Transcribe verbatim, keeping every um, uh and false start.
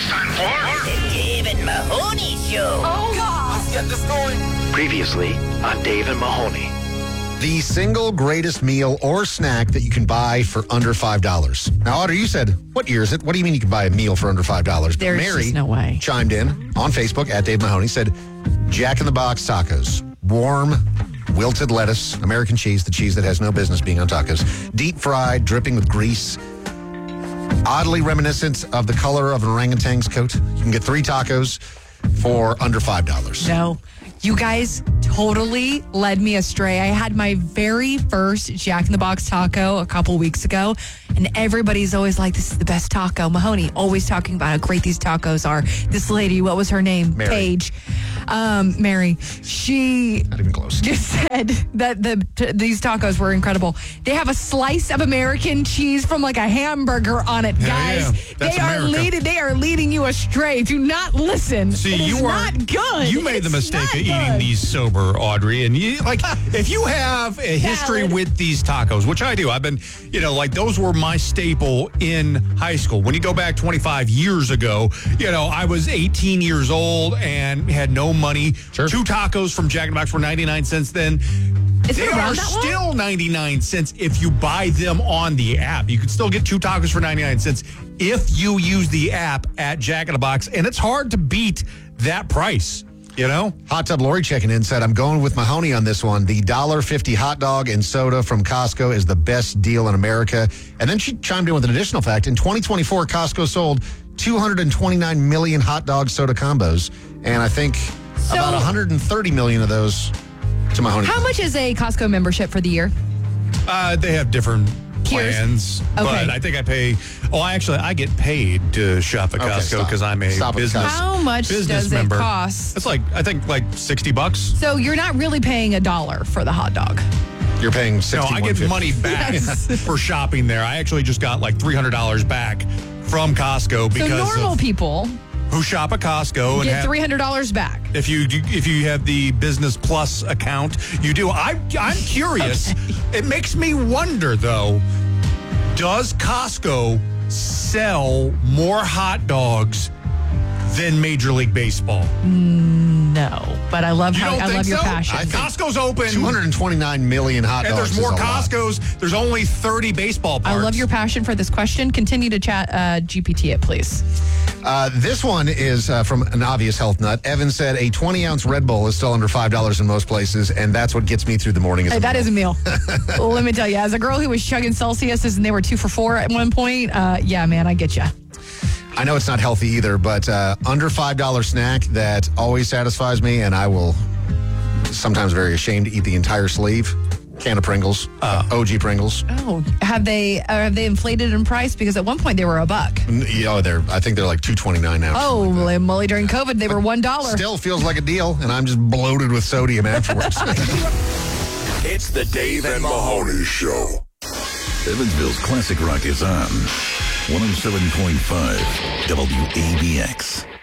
It's time for The Dave and Mahoney Show. Oh, God. Let's get the story. Previously on Dave and Mahoney. The single greatest meal or snack that you can buy for under five dollars. Now, Audrey, you said, what year is it? What do you mean you can buy a meal for under five dollars? There's Mary just no way. chimed in on Facebook at Dave Mahoney, said, Jack in the Box tacos. Warm, wilted lettuce, American cheese, the cheese that has no business being on tacos. Deep fried, dripping with grease. Oddly reminiscent of the color of an orangutan's coat. You can get three tacos for under five dollars. No. You guys totally led me astray. I had my very first Jack in the Box taco a couple weeks ago, and everybody's always like, this is the best taco. Mahoney always talking about how great these tacos are. This lady, what was her name? Mary. Paige. Um, Mary. She Not even close. just said that the t- these tacos were incredible. They have a slice of American cheese from like a hamburger on it, Yeah, guys. yeah. That's They are America. leading. They are leading you astray. Do not listen. See, it is you not weren't good. You made the It's mistake not of eating good. these sober, Audrey. And you like if you have a history Valid. with these tacos, which I do. I've been, you know, like those were my staple in high school. When you go back twenty-five years ago, you know, I was eighteen years old and had no money. Sure. Two tacos from Jack in the Box were ninety-nine cents then. Is it They around are that long? still ninety-nine cents if you buy them on the app. You can still get two tacos for ninety-nine cents if you use the app at Jack in the Box. And it's hard to beat that price, you know? Hot Tub Lori checking in said, I'm going with Mahoney on this one. The one dollar fifty hot dog and soda from Costco is the best deal in America. And then she chimed in with an additional fact. In twenty twenty-four, Costco sold two hundred twenty-nine million hot dog soda combos. And I think So- about one hundred thirty million of those to Mahoney. How much is a Costco membership for the year? Uh, they have different Tiers? plans, Okay. but I think I pay. Oh, actually, I get paid to shop at Okay, Costco stop. because I'm a Stop with business. Costco. How much business does it member. cost? It's like I think like sixty bucks. So you're not really paying a dollar for the hot dog. You're paying No, sixty-one I get fifty. money back Yes. for shopping there. I actually just got like three hundred dollars back from Costco So because normal of people who shop at Costco and get have, three hundred dollars back. if you if you have the Business Plus account, you do. I I'm curious. It makes me wonder though. Does Costco sell more hot dogs than Major League Baseball? No, but I love You how don't I think love your so? passion. I think Costco's open. two hundred twenty-nine million hot and dogs. there's more is a lot. Costco's. There's only thirty baseball I parks. love your passion for this question. Continue to chat uh, G P T it, please. Uh, this one is uh, from an obvious health nut. Evan said a twenty ounce Red Bull is still under five dollars in most places, and that's what gets me through the morning. Hey, that is a meal. Let me tell you, as a girl who was chugging Celsius and they were two for four at one point, uh, yeah, man, I get you. I know it's not healthy either, but uh, under five dollar snack that always satisfies me, and I will sometimes very ashamed to eat the entire sleeve. Can of Pringles, uh, O G Pringles. Oh, have they uh, have they inflated in price? Because at one point they were a buck. N- Oh, they're. I think they're like two twenty nine now. Oh, Molly, Molly, during COVID they were one dollar. Still feels like a deal, and I'm just bloated with sodium afterwards. It's the Dave and Mahoney Show. Evansville's classic rock is on one oh seven point five W A B X.